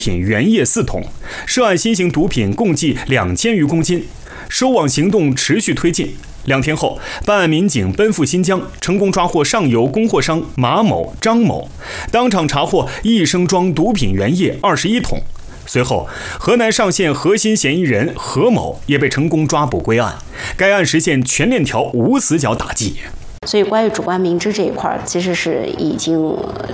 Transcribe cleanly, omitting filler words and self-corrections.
品原液4桶，涉案新型毒品共计2000余公斤。收网行动持续推进。2天后，办案民警奔赴新疆，成功抓获上游供货商马某、张某，当场查获1升装毒品原液21桶。随后，河南上线核心嫌疑人何某也被成功抓捕归案，该案实现全链条无死角打击。 所以，关于主观明知这一块，其实是已经